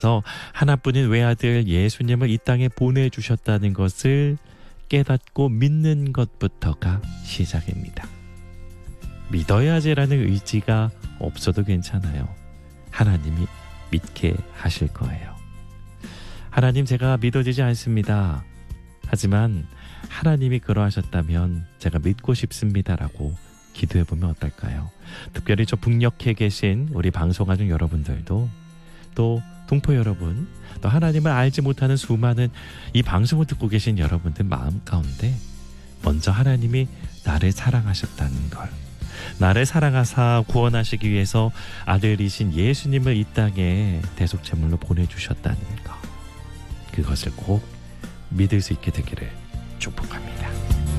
하나뿐인 외아들 예수님을 이 땅에 보내주셨다는 것을 깨닫고 믿는 것부터가 시작입니다. 믿어야지라는 의지가 없어도 괜찮아요. 하나님이 믿게 하실 거예요. 하나님, 제가 믿어지지 않습니다. 하지만 하나님이 그러하셨다면 제가 믿고 싶습니다라고 기도해보면 어떨까요? 특별히 저 북녘에 계신 우리 방송하는 여러분들도, 또 동포 여러분, 또 하나님을 알지 못하는 수많은 이 방송을 듣고 계신 여러분들 마음 가운데 먼저 하나님이 나를 사랑하셨다는 걸, 나를 사랑하사 구원하시기 위해서 아들이신 예수님을 이 땅에 대속제물로 보내주셨다는 것, 그것을 꼭 믿을 수 있게 되기를 축복합니다.